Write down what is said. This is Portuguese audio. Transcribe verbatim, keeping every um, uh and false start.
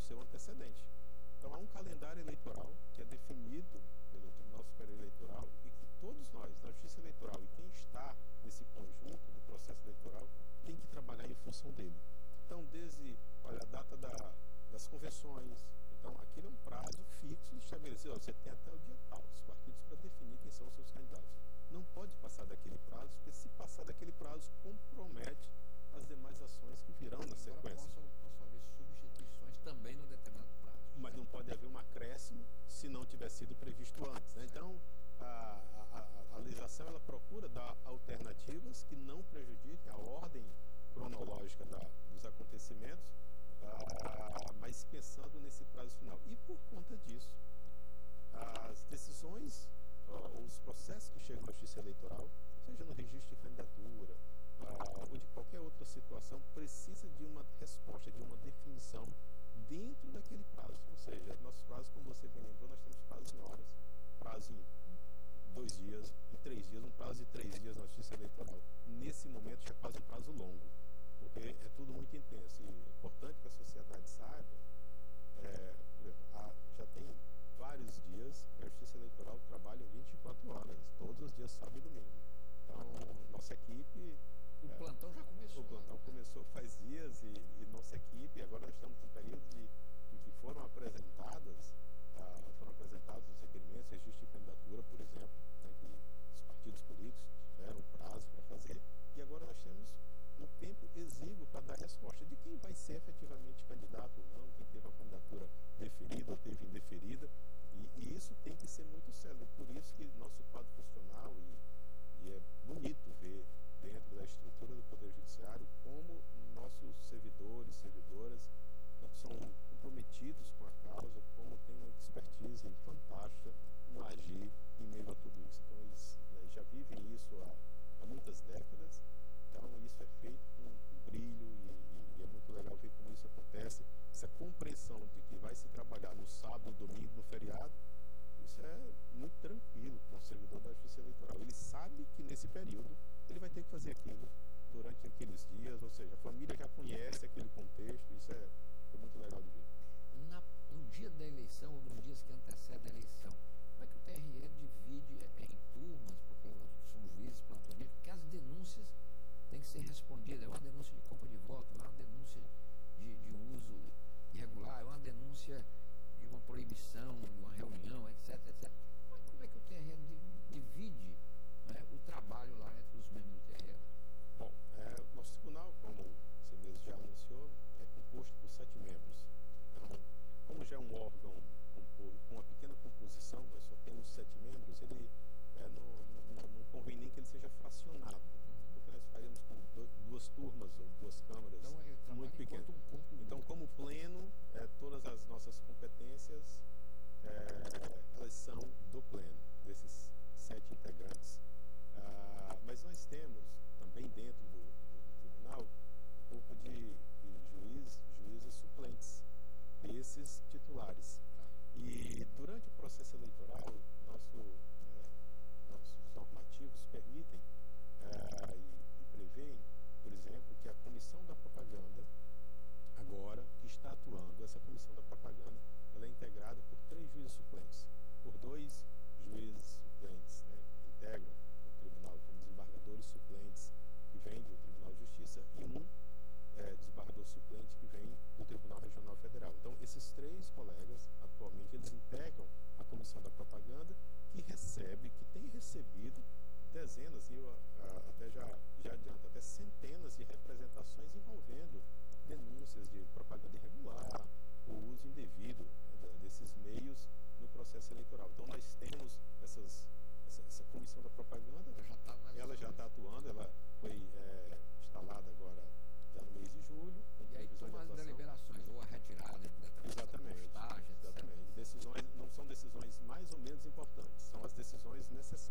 seu antecedente. Então há um calendário eleitoral que é definido pelo Tribunal Superior Eleitoral e que todos nós, na Justiça Eleitoral e quem está nesse conjunto do processo eleitoral, tem que trabalhar em função dele. Então, desde olha, a data da, das convenções, então aquele é um prazo fixo estabelecido. Você tem até o dia tal dos partidos para definir quem são os seus candidatos. Não pode passar daquele prazo, porque se passar daquele prazo, compromete as demais ações que virão na sequência. Posso, posso haver substituições também no determinado prazo. Mas não pode haver um acréscimo se não tiver sido previsto antes, né? Então, a, a, a legislação ela procura dar alternativas que não prejudiquem a ordem cronológica da, dos acontecimentos, ah, mas pensando nesse prazo final. E por conta disso, as decisões, ah, os processos que chegam à Justiça Eleitoral, seja no registro de candidatura, ah, ou de qualquer outra situação, precisa de uma resposta, de uma definição dentro daquele prazo. Ou seja, nossos prazos, como você bem lembrou, nós temos prazo em horas, prazo em dois dias, em três dias, um prazo de três dias na Justiça Eleitoral. Nesse momento já é quase um prazo longo, porque é tudo muito intenso. E é importante que a sociedade saiba, é, por exemplo, há, já tem vários dias que a Justiça Eleitoral trabalha vinte e quatro horas, todos os dias, sábado e domingo. Então, nossa equipe... O é, plantão já começou. O plantão né? começou faz dias e, e nossa equipe, agora nós estamos num período de, em que foram apresentadas, ah, foram apresentados os requerimentos, registro de candidatura, por exemplo, né, que os partidos políticos tiveram prazo para fazer, e agora nós temos um tempo exíguo para dar resposta de quem vai ser efetivamente candidato ou não, quem teve a candidatura deferida ou teve indeferida, e, e isso tem que ser muito sério. Por isso que nosso quadro funcional, e, e é bonito ver dentro da estrutura do Poder Judiciário como nossos servidores, servidoras são comprometidos com a causa, como tem uma expertise fantástica no agir em meio a tudo isso. Então eles né, já vivem isso há, há muitas décadas, então isso é feito com, com brilho e, e, e é muito legal ver como isso acontece, essa compreensão de que vai se trabalhar no sábado, no domingo, no feriado. Isso é muito tranquilo para o servidor da Justiça Eleitoral. Ele sabe que nesse período ele vai ter que fazer aquilo durante aqueles dias, ou seja, a família já conhece aquele contexto, isso é, é muito legal de ver. Na, no dia da eleição, ou nos dias que antecedem a eleição, como é que o T R E divide é, em turmas, porque são juízes plantonistas, porque as denúncias têm que ser respondidas, é uma denúncia de compra de voto, é uma denúncia de, de um uso irregular, é uma denúncia de uma proibição, de uma reunião, etc, etcétera. Mas como é que o T R E divide né, o trabalho lá entre os membros do T R E? Bom, é, nosso tribunal, como você mesmo já anunciou, é composto por sete membros. Então, como já é um órgão com uma pequena composição, nós só temos sete membros, ele é, não, não, não convém nem que ele seja fracionado, porque nós faríamos com duas turmas ou duas câmaras então, muito pequenas. Um então, como pleno, é, todas as nossas competências é, elas são do pleno, desses sete integrantes. Ah, mas nós temos também dentro do, do, do tribunal um pouco de, de juiz, juízes suplentes desses titulares. E durante o processo eleitoral, nosso, né, nossos normativos permitem uh, e, e prevêem, por exemplo, que a comissão da propaganda, agora que está atuando, essa comissão da propaganda, ela é integrada por três juízes suplentes, por dois juízes suplentes, né, que integram o tribunal como desembargadores suplentes que vêm do Tribunal de Justiça e um é, desembargador suplente que vem do Tribunal Regional Federal. Então, esses três colegas, atualmente, eles integram a Comissão da Propaganda, que recebe, que tem recebido dezenas, e eu a, até já, já adianto, até centenas de representações envolvendo denúncias de propaganda irregular, o uso indevido né, desses meios no processo eleitoral. Então, nós temos essas, essa, essa Comissão da Propaganda, ela já está ela já está atuando, ela foi é, instalada agora já no mês de julho. E aí toma as deliberações, ou a retirada de exatamente, postagem, exatamente. Decisões, não são decisões mais ou menos importantes, são as decisões necessárias